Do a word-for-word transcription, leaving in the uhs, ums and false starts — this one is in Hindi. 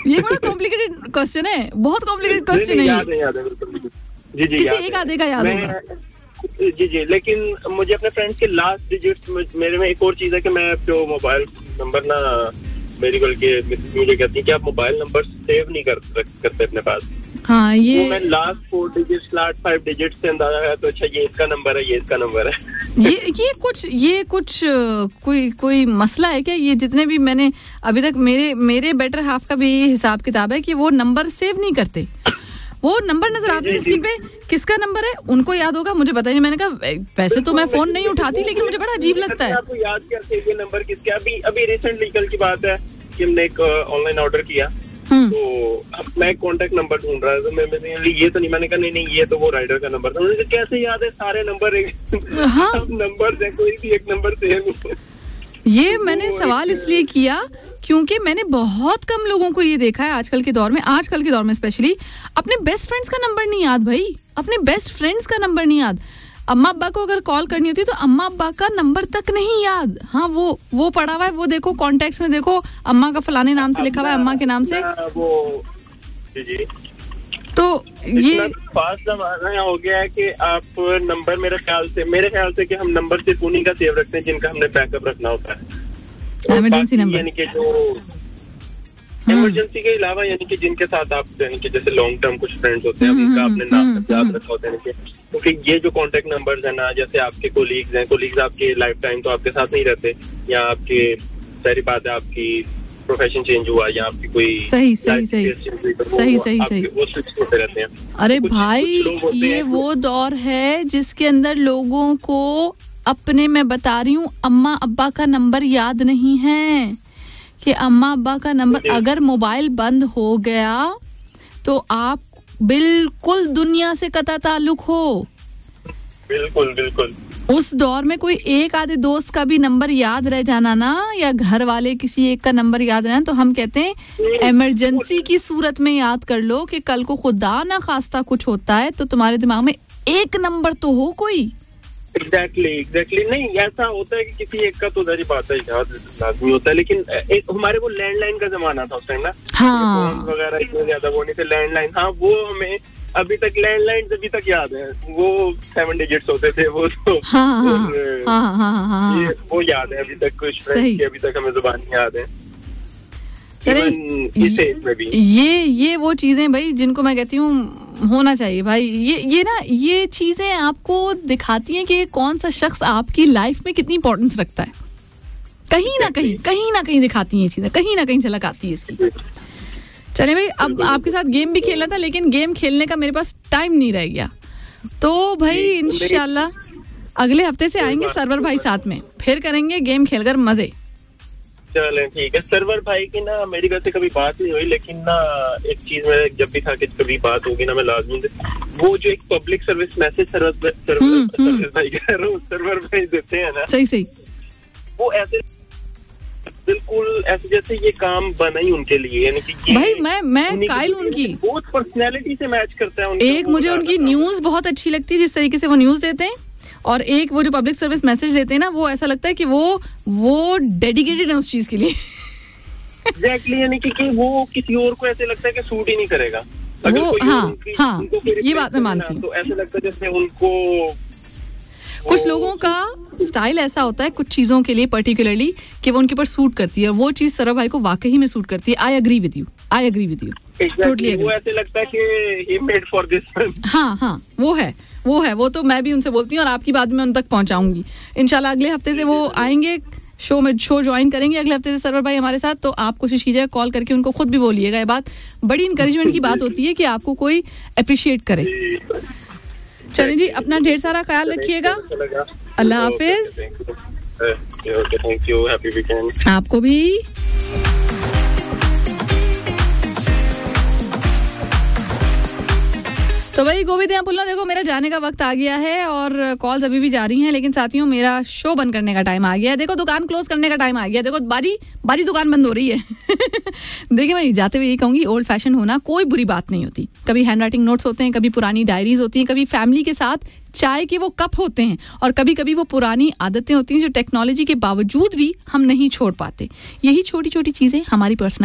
ये बड़ा कॉम्प्लिकेटेड क्वेश्चन है, बहुत कॉम्प्लिकेटेड क्वेश्चन है। याद है, याद है बिल्कुल। जी जी, किसी एक आधे का याद होगा। जी जी, लेकिन मुझे अपने फ्रेंड्स के लास्ट डिजिट्स, मेरे में एक और चीज है कि मैं जो मोबाइल नंबर ना, मेरी बल्कि मुझे कहती है कि आप मोबाइल नंबर सेव नहीं कर करते अपने पास। हाँ, ये तो मैं last four digits, last five digits से अंदाजा है तो अच्छा ये इसका नंबर है, ये इसका नंबर है। ये ये कुछ ये कुछ कोई कोई मसला है क्या? ये जितने भी मैंने अभी तक, मेरे मेरे बेटर हाफ का भी ये हिसाब किताब है कि वो नंबर सेव नहीं करते। वो नंबर नजर आते हैं स्क्रीन पे, किसका नंबर है उनको याद होगा, मुझे पता नहीं। मैंने कहा वैसे तो मैं फोन नहीं उठाती, लेकिन मुझे बड़ा अजीब लगता है। आपको याद कैसे ये नंबर किसका? अभी अभी रिसेंटली कल की बात है कि हमने एक ऑनलाइन ऑर्डर किया, तो अब मैं कॉन्टेक्ट नंबर ढूंढ रहा था, मैं मैंने ये तो नहीं, मैंने कहा नहीं नहीं ये तो वो राइडर का नंबर था। उन्होंने कहा कैसे याद है सारे नंबर एक नंबर है, कोई भी एक नंबर सेम। ये मैंने सवाल इसलिए किया क्योंकि मैंने बहुत कम लोगों को ये देखा है आजकल के दौर में, आजकल के दौर में स्पेशली, अपने बेस्ट फ्रेंड्स का नंबर नहीं याद भाई, अपने बेस्ट फ्रेंड्स का नंबर नहीं याद। अम्मा अब्बा को अगर कॉल करनी होती है तो अम्मा अब्बा का नंबर तक नहीं याद। हाँ, वो वो पड़ा हुआ है, वो देखो कॉन्टेक्ट्स में देखो, अम्मा का फलाने नाम से लिखा हुआ है, अम्मा के नाम से वो। जी जी, तो ये फास्ट जमाना हो गया है कि आप नंबर, मेरे ख्याल से मेरे ख्याल से कि हम नंबर सिर्फ उन्हीं का सेव रखते हैं जिनका हमने बैकअप रखना होता है, इमरजेंसी नंबर, यानी कि जो इमरजेंसी के अलावा, यानी कि जिनके साथ आप, यानी कि जैसे लॉन्ग टर्म कुछ फ्रेंड्स होते हैं, उनका आपने नाम याद रखा होता है। क्योंकि तो ये जो कांटेक्ट नंबर्स है ना, जैसे आपके कोलीग्स हैं, कोलीग्स आपके लाइफ टाइम तो आपके साथ नहीं रहते, या आपके सारी बात है आपकी प्रोफेशन चेंज हुआ या आपकी कोई सही सही सही सही सही सही वो स्विच होते रहते हैं। अरे भाई, ये वो दौर है जिसके अंदर लोगों को अपने, मैं बता रही हूँ, अम्मा अब्बा का नंबर याद नहीं है, कि अम्मा अब्बा का नंबर, अगर मोबाइल बंद हो गया तो आप बिल्कुल दुनिया से कता ताल्लुक हो। बिल्कुल बिल्कुल। उस दौर में कोई एक आधे दोस्त का भी नंबर याद रह जाना ना, या घर वाले किसी एक का नंबर याद रहना, तो हम कहते हैं इमरजेंसी की सूरत में याद कर लो कि कल को खुदा ना खास्ता कुछ होता है तो तुम्हारे दिमाग में एक नंबर तो हो कोई। एग्जैक्टली एग्जैक्टली नहीं, ऐसा होता है कि किसी एक का तो सारी बात है याद लाजमी होता है, लेकिन एक हमारे वो लैंडलाइन का जमाना था उस टाइम ना, हाँ, फोन वगैरह इतने ज्यादा वो नहीं थे, लैंडलाइन। हाँ, वो हमें अभी तक लैंडलाइन अभी तक याद है, वो सेवन डिजिट्स होते थे वो तो, हाँ, हाँ, हाँ, हाँ, हाँ, ये वो याद है अभी तक, कुछ फ्रेंड्स की अभी तक हमें जुबानी याद है। चले, ये ये वो चीजें भाई जिनको मैं कहती हूँ होना चाहिए भाई। ये ये ना ये चीजें आपको दिखाती हैं कि कौन सा शख्स आपकी लाइफ में कितनी इंपॉर्टेंस रखता है। कहीं ना कहीं कहीं ना कहीं दिखाती हैं ये चीजें, कहीं ना कहीं झलक आती है इसकी। चले भाई, अब आपके साथ गेम भी खेलना था, लेकिन गेम खेलने का मेरे पास टाइम नहीं रह गया, तो भाई इंशाल्लाह अगले हफ्ते से आएंगे सरवर भाई साथ में, फिर करेंगे गेम खेलकर मजे। चलें ठीक है। सरवर भाई की ना मेरी वैसे कभी बात नहीं हुई, लेकिन ना एक चीज में जब भी था कि कभी बात होगी ना मैं लाजमी, वो जो एक public service message server service भाई कह रहा हूँ, सर्वर भाई देते हैं ना, सही सही, वो ऐसे बिल्कुल ऐसे जैसे ये काम बना ही उनके लिए, यानी कि भाई मैं मैं कायल उनकी बहुत पर्सनैलिटी से मैच करता है। एक मुझे उनकी न्यूज बहुत अच्छी लगती है, जिस तरीके से वो न्यूज देते हैं, और एक वो जो पब्लिक सर्विस मैसेज देते हैं ना, वो ऐसा लगता है कि वो वो डेडिकेटेड है उस चीज के लिए। एग्जैक्टली, यानी कि, कि वो किसी और को ऐसे लगता है कि सूट ही नहीं करेगा। अगर वो कोई हाँ उनकी, हाँ उनको ये बात मैं मानती हूँ। तो ऐसा लगता है जैसे उनको, कुछ लोगों का स्टाइल ऐसा होता है कुछ चीजों के लिए पर्टिकुलरली कि वो उनके ऊपर सूट करती है, और वो चीज सरव भाई को वाकई में सूट करती है। I agree with you, I agree with you totally. वो ऐसे लगता है कि ही मेड फॉर दिस। हाँ हाँ, वो है वो है वो तो मैं भी उनसे बोलती हूँ, और आपकी बात मैं उन तक पहुंचाऊंगी इंशाल्लाह। अगले हफ्ते से वो आएंगे शो में, शो ज्वाइन करेंगे अगले हफ्ते से सरवर भाई हमारे साथ, तो आप कोशिश कीजिएगा कॉल करके उनको खुद भी बोलिएगा। ये बात बड़ी इंकरेजमेंट की बात होती है कि आपको कोई अप्रिशिएट करे। चलिए जी, अपना ढेर सारा ख्याल रखिएगा, अल्लाह हाफिज। आपको भी। तो भाई गोविंद यहाँ पुल्ला, देखो मेरा जाने का वक्त आ गया है और कॉल्स अभी भी जा रही हैं, लेकिन साथियों मेरा शो बंद करने का टाइम आ गया है। देखो दुकान क्लोज करने का टाइम आ गया, देखो बारी बारी दुकान बंद हो रही है। देखिए मैं जाते हुए ये कहूँगी, ओल्ड फैशन होना कोई बुरी बात नहीं होती। कभी हैंड राइटिंग नोट्स होते हैं, कभी पुरानी डायरीज होती हैं, कभी फैमिली के साथ चाय के वो कप होते हैं, और कभी कभी वो पुरानी आदतें होती हैं जो टेक्नोलॉजी के बावजूद भी हम नहीं छोड़ पाते। यही छोटी छोटी चीज़ें हमारी पर्सनल